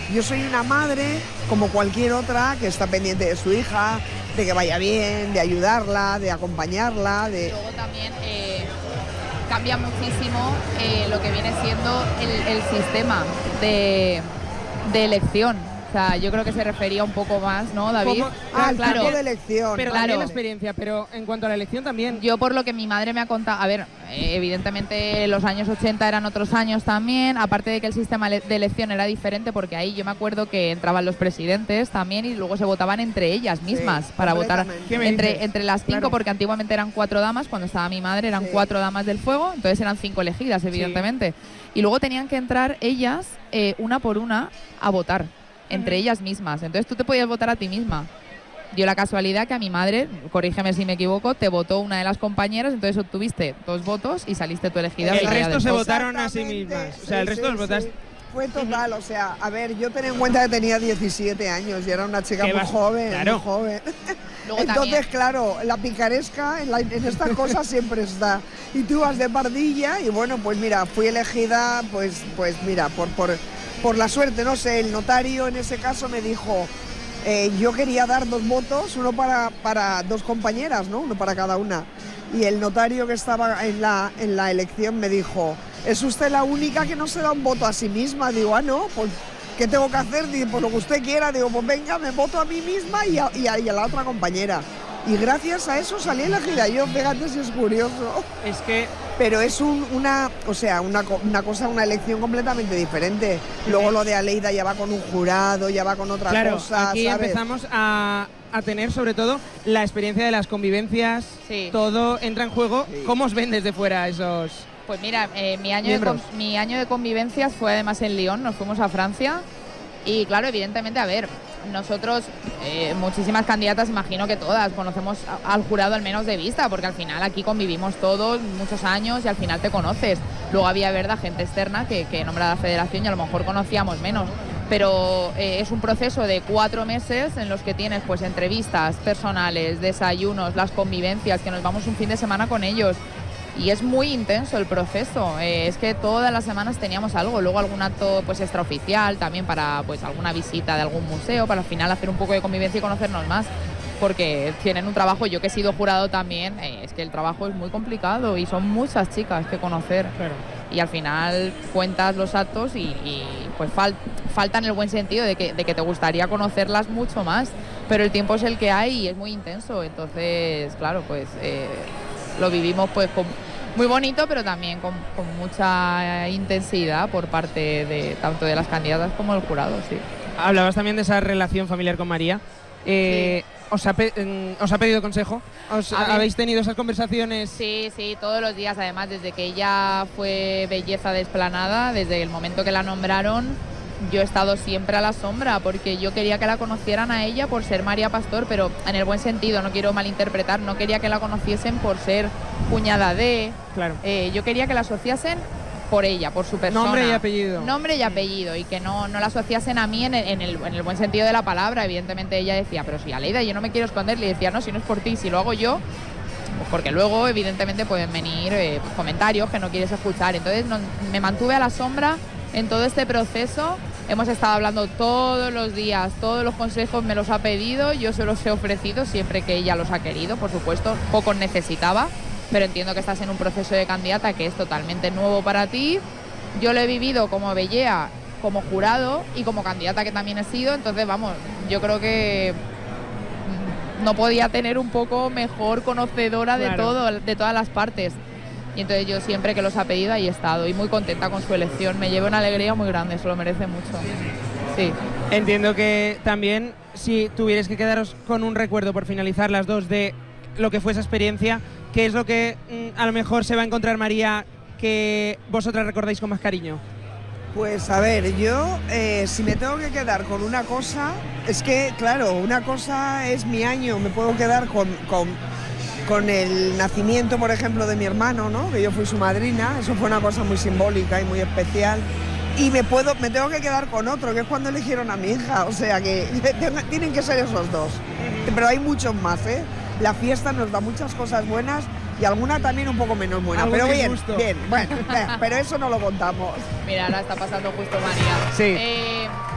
Yo soy una madre como cualquier otra que está pendiente de su hija, de que vaya bien, de ayudarla, de acompañarla. Luego también cambia muchísimo lo que viene siendo el sistema de elección. O sea, yo creo que se refería un poco más, ¿no, David? El tipo de elección. Pero también la experiencia, pero en cuanto a la elección también. Yo, por lo que mi madre me ha contado, a ver, evidentemente los años 80 eran otros años también, aparte de que el sistema de elección era diferente, porque ahí yo me acuerdo que entraban los presidentes también y luego se votaban entre ellas mismas para votar entre las 5, claro. Porque antiguamente eran 4 damas, cuando estaba mi madre eran 4 damas del fuego, entonces eran 5 elegidas, evidentemente. Y luego tenían que entrar ellas, una por una, a votar. Entre ellas mismas. Entonces tú te podías votar a ti misma. Dio la casualidad que a mi madre, corrígeme si me equivoco, te votó una de las compañeras, entonces obtuviste 2 votos y saliste tú elegida. El resto se votaron a sí mismas. O sea, el resto los votaste. Fue total, o sea, a ver, yo tenía en cuenta que tenía 17 años y era una chica muy joven, claro. Muy joven. Entonces, también, claro, la picaresca en estas cosas siempre está. Y tú vas de pardilla y bueno, pues mira, fui elegida, pues mira, por la suerte, no sé, el notario en ese caso me dijo, yo quería dar 2 votos, uno para 2 compañeras, ¿no? Uno para cada una. Y el notario que estaba en la elección me dijo, ¿es usted la única que no se da un voto a sí misma? Digo, no, pues ¿qué tengo que hacer? Digo, pues lo que usted quiera. Digo, pues venga, me voto a mí misma y a la otra compañera. Y gracias a eso salí elegida yo, fíjate si es curioso. Es que... Pero es una elección completamente diferente. Luego lo de Aleida ya va con un jurado, ya va con otra cosa, Claro, aquí ¿sabes? empezamos a tener sobre todo la experiencia de las convivencias, todo entra en juego. Sí. ¿Cómo os ven desde fuera esos...? Pues mira, mi año de convivencias fue además en Lyon, nos fuimos a Francia y claro, evidentemente, a ver, nosotros, muchísimas candidatas, imagino que todas, conocemos al jurado al menos de vista, porque al final aquí convivimos todos muchos años y al final te conoces. Luego había, verdad, gente externa que nombra la federación y a lo mejor conocíamos menos. Pero es un proceso de 4 meses en los que tienes pues entrevistas personales, desayunos, las convivencias, que nos vamos un fin de semana con ellos. Y es muy intenso el proceso, es que todas las semanas teníamos algo, luego algún acto pues extraoficial también para pues alguna visita de algún museo, para al final hacer un poco de convivencia y conocernos más, porque tienen un trabajo, yo que he sido jurado también, es que el trabajo es muy complicado y son muchas chicas que conocer. Claro. Y al final cuentas los actos y pues falta en el buen sentido de que te gustaría conocerlas mucho más, pero el tiempo es el que hay y es muy intenso, entonces claro, pues lo vivimos pues muy bonito, pero también con mucha intensidad por parte de tanto de las candidatas como del jurado, sí. Hablabas también de esa relación familiar con María. Sí. ¿Os ha pedido consejo? ¿Habéis tenido esas conversaciones? Sí, todos los días, además, desde que ella fue belleza de Esplanada, desde el momento que la nombraron, yo he estado siempre a la sombra, porque yo quería que la conocieran a ella por ser María Pastor, pero en el buen sentido, no quiero malinterpretar, no quería que la conociesen por ser cuñada de... Claro. Yo quería que la asociasen por ella, por su persona. Nombre y apellido. Nombre y apellido, y que no la asociasen a mí en el buen sentido de la palabra. Evidentemente ella decía, pero si Aleida, yo no me quiero esconder, le decía, no, si no es por ti, si lo hago yo, pues porque luego evidentemente pueden venir comentarios que no quieres escuchar. Entonces me mantuve a la sombra en todo este proceso. Hemos estado hablando todos los días, todos los consejos me los ha pedido, yo se los he ofrecido siempre que ella los ha querido, por supuesto, pocos necesitaba, pero entiendo que estás en un proceso de candidata que es totalmente nuevo para ti. Yo lo he vivido como Bellea, como jurado y como candidata que también he sido, entonces vamos, yo creo que no podía tener un poco mejor conocedora de todo, de todas las partes. Y entonces yo siempre que los ha pedido ahí he estado y muy contenta con su elección. Me lleva una alegría muy grande, se lo merece mucho. Sí. Entiendo que también si tuvierais que quedaros con un recuerdo por finalizar las dos de lo que fue esa experiencia, ¿qué es lo que a lo mejor se va a encontrar María que vosotras recordáis con más cariño? Pues a ver, yo si me tengo que quedar con una cosa, es que claro, una cosa es mi año, me puedo quedar con el nacimiento, por ejemplo, de mi hermano, ¿no? Que yo fui su madrina, eso fue una cosa muy simbólica y muy especial. Y me tengo que quedar con otro, que es cuando eligieron a mi hija, o sea que tienen que ser esos dos. Pero hay muchos más, ¿eh? La fiesta nos da muchas cosas buenas y alguna también un poco menos buena. Pero bien, bueno, pero eso no lo contamos. Mira, ahora está pasando justo María. Sí.